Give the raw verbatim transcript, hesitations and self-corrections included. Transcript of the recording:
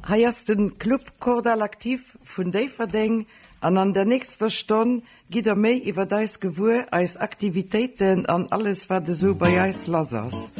Heiers den Club Cordal aktiv vun Daverding an an der nächster Stunde geht er méi iwwer deis Gewur als Aktivitäten an alles wat de so bei eis lass.